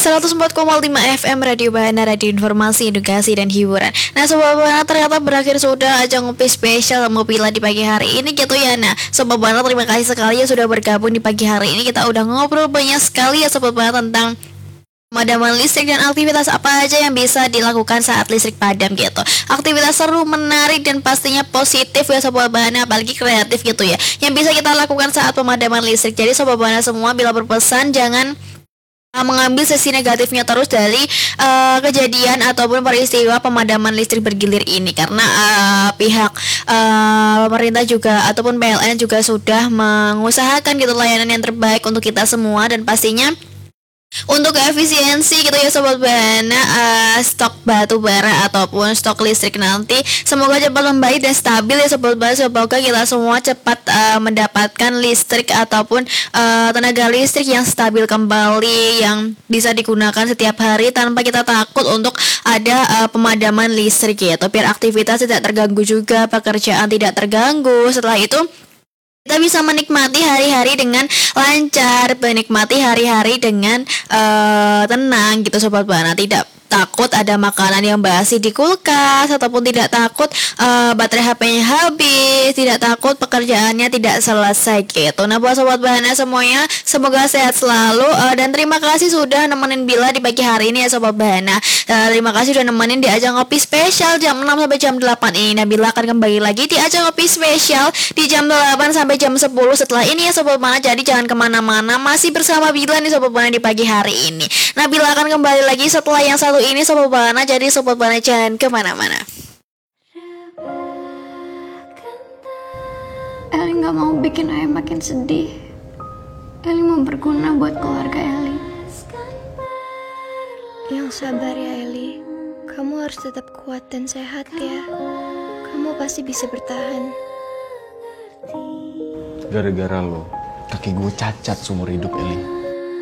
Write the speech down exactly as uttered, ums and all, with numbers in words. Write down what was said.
seratus empat koma lima F M Radio Bahana, Radio Informasi, Edukasi, dan Hiburan. Nah Sobat Bahana, ternyata berakhir sudah ajang ngopi spesial Mopila di pagi hari ini gitu ya. Nah Sobat Bahana, terima kasih sekali ya sudah bergabung di pagi hari ini. Kita udah ngobrol banyak sekali ya Sobat Bahana tentang pemadaman listrik dan aktivitas apa aja yang bisa dilakukan saat listrik padam gitu. Aktivitas seru, menarik, dan pastinya positif ya Sobat Bahana, apalagi kreatif gitu ya, yang bisa kita lakukan saat pemadaman listrik. Jadi Sobat Bahana semua, bila berpesan jangan Uh, mengambil sisi negatifnya terus dari uh, kejadian ataupun peristiwa pemadaman listrik bergilir ini, karena uh, pihak uh, pemerintah juga ataupun P L N juga sudah mengusahakan gitu layanan yang terbaik untuk kita semua, dan pastinya untuk efisiensi gitu ya Sobat Bahana, uh, stok batu bara ataupun stok listrik nanti semoga cepat membaik dan stabil ya Sobat Bahana. Semoga kita semua cepat uh, mendapatkan listrik ataupun uh, tenaga listrik yang stabil kembali, yang bisa digunakan setiap hari tanpa kita takut untuk ada uh, pemadaman listrik ya, biar aktivitas tidak terganggu juga, pekerjaan tidak terganggu. Setelah itu kita bisa menikmati hari-hari dengan lancar, menikmati hari-hari dengan uh, tenang gitu Sobat Bahana. Tidak takut ada makanan yang basi di kulkas, ataupun tidak takut uh, baterai H P-nya habis, tidak takut pekerjaannya tidak selesai gitu. Nah buat Sobat Bahana semuanya, semoga sehat selalu, uh, dan terima kasih sudah nemenin Bila di pagi hari ini ya Sobat Bahana. uh, Terima kasih sudah nemenin di ajang ngopi spesial jam enam sampai jam delapan ini. Nah Bila akan kembali lagi di ajang ngopi spesial di jam delapan sampai jam sepuluh setelah ini ya Sobat Bahana. Jadi jangan kemana-mana, masih bersama Bila nih Sobat Bahana di pagi hari ini. Nah Bila akan kembali lagi setelah yang satu ini Sobat Bahana, jadi Sobat Bahana jangan kemana-mana. Eli gak mau bikin ayah makin sedih. Eli mau berguna buat keluarga Eli. Yang sabar ya Eli. Kamu harus tetap kuat dan sehat ya. Kamu pasti bisa bertahan. Gara-gara lo, kaki gue cacat seumur hidup Eli.